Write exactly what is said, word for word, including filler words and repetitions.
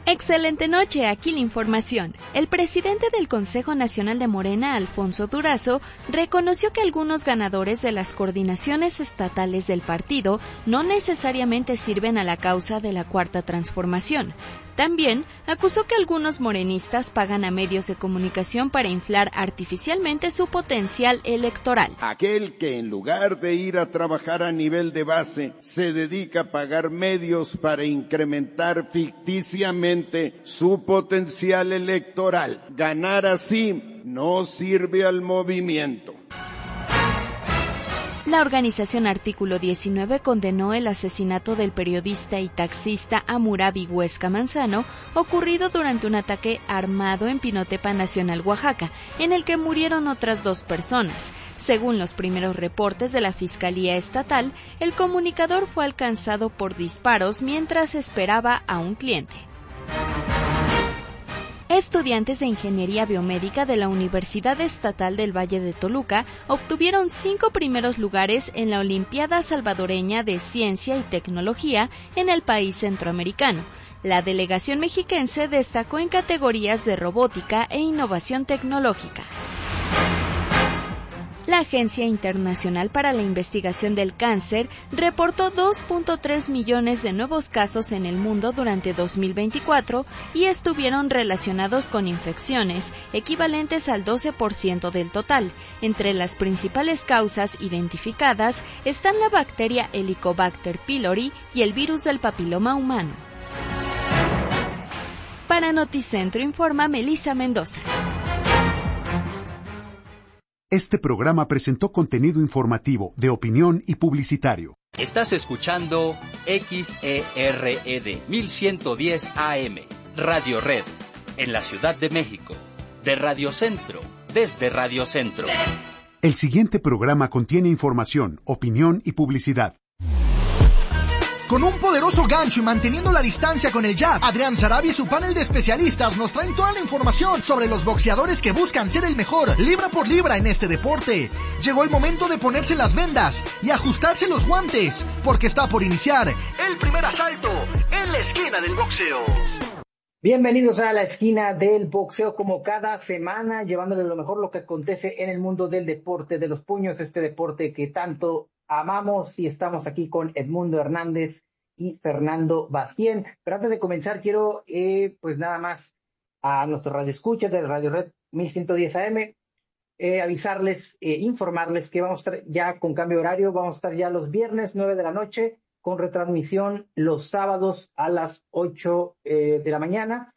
Excelente noche, aquí la información. El presidente del Consejo Nacional de Morena, Alfonso Durazo, reconoció que algunos ganadores de las coordinaciones estatales del partido no necesariamente sirven a la causa de la Cuarta Transformación. También acusó que algunos morenistas pagan a medios de comunicación para inflar artificialmente su potencial electoral. Aquel que en lugar de ir a trabajar a nivel de base, se dedica a pagar medios para incrementar ficticiamente su potencial electoral. Ganar así no sirve al movimiento. La organización Artículo diecinueve condenó el asesinato del periodista y taxista Hammurabi Huesca Manzano, ocurrido durante un ataque armado en Pinotepa Nacional, Oaxaca, en el que murieron otras dos personas. Según los primeros reportes de la Fiscalía Estatal, el comunicador fue alcanzado por disparos mientras esperaba a un cliente. Estudiantes de Ingeniería Biomédica de la Universidad Estatal del Valle de Toluca obtuvieron cinco primeros lugares en la Olimpiada Salvadoreña de Ciencia y Tecnología en el país centroamericano. La delegación mexiquense destacó en categorías de robótica e innovación tecnológica. La Agencia Internacional para la Investigación del Cáncer reportó dos punto tres millones de nuevos casos en el mundo durante dos mil veinticuatro y estuvieron relacionados con infecciones, equivalentes al doce por ciento del total. Entre las principales causas identificadas están la bacteria Helicobacter pylori y el virus del papiloma humano. Para Noticentro informa Melissa Mendoza. Este programa presentó contenido informativo, de opinión y publicitario. Estás escuchando X E R E D mil ciento diez A M, Radio Red, en la Ciudad de México, de Radio Centro, desde Radio Centro. El siguiente programa contiene información, opinión y publicidad. Con un poderoso gancho y manteniendo la distancia con el jab, Adrián Sarabia y su panel de especialistas nos traen toda la información sobre los boxeadores que buscan ser el mejor, libra por libra en este deporte. Llegó el momento de ponerse las vendas y ajustarse los guantes, porque está por iniciar el primer asalto en la esquina del boxeo. Bienvenidos a la esquina del boxeo, como cada semana, llevándole lo mejor lo que acontece en el mundo del deporte, de los puños, este deporte que tanto amamos, y estamos aquí con Edmundo Hernández y Fernando Bastien. Pero antes de comenzar, quiero, eh, pues nada más a nuestros radioescuchas de Radio Red mil ciento diez A M, eh, avisarles, eh, informarles que vamos a estar ya con cambio de horario, vamos a estar ya los viernes nueve de la noche, con retransmisión los sábados a las ocho eh, de la mañana.